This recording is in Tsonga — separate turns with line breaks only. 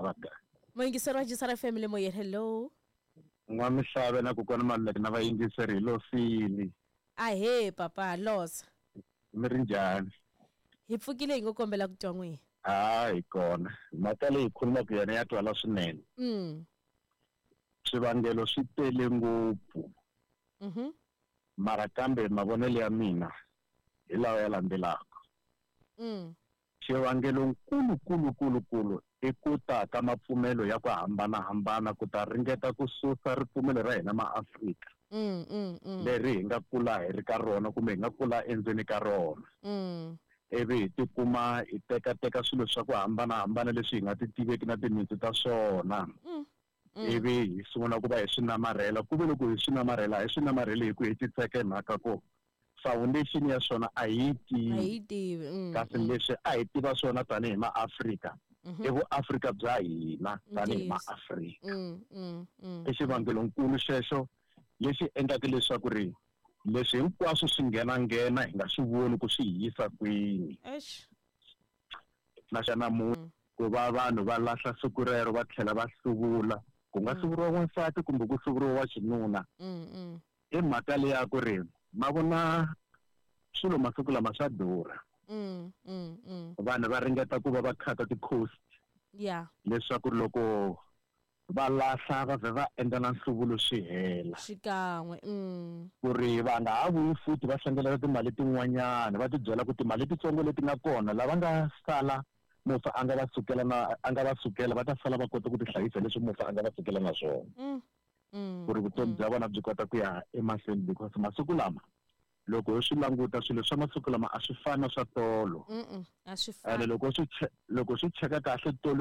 raka
Moyingiseri wa Jisara family moyeni, hello.
N'wamisave na ku kona maleki na vayingiseri hi lo fili.
Ahe papa losa.
Mi ri njhani?
Hi pfukile hi ngo kombela ku twa n'wina.
Hi kona. Mhaka leyi khulumaka yona ya twala swinene. Swivangelo swi tele ngopfu. Mara kambe mavonelo ya mina hi lawa ya landzelaka. Xivangelo nkulu i ku ta ka mapfumelo ya ku hambanahambana ku ta ringeta ku susa ripfumelo ra hina maAfrika. Leri hi nga kula hi ri ka rona kumbe hi nga kula endzeni ka rona. Ivi hi tikuma hi teka swilo swa ku hambanahambana leswi hi nga ti tiveki na timitsu ta swona. Ivi hi sungula ku va hi swi namarhela ku ve loko hi swi namarhela hi swi namarhele hi ku hi titseka hi mhaka ku foundation ya swona a hi tivi. Kasi leswi a hi tiva swona tanihi maAfrika i vuAfrika bya hina tanihi maAfrika. I xivangelonkulu xexo lexi endlaka leswaku ri leswi hinkwaswo swi nghena hi nga swi voni ku swi yisa kwini. Naxana ku va vanhu va lahla siku rero va tlhela va hluvula ku nga hluvuriwa wansati kumbe ku hluvuriwa wa xinuna. I mhaka leya ku ri ma vona swilo masiku lama swa durha. Vanhu va ringeta ku va va khata ti-coast leswaku loko va lahla va vhe va endla na nhluvulo swi hela
xikan'we.
ku ri va nga ha vuyi futhi va hlengelela timali tin'wanyana va tibyela ku timali titsongo leti nga kona lava nga sala mufa a nga va sukela va ta sala va kota ku ti hlayisa leswi mufa a nga va sukela na swona ku ri vutomi bya vona byi kota ku ya emahlweni because masiku lama loko swi languta swilo swa masiku lama a swi fani na swa tolo.
A swi fani.
Loko swi cheka kahle tolo